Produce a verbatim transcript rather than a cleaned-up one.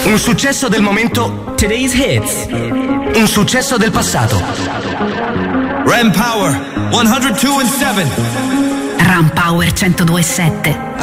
Un successo del momento. Today's Hits. Un successo del passato. Ram Power centodue e sette. Ram Power centodue e sette.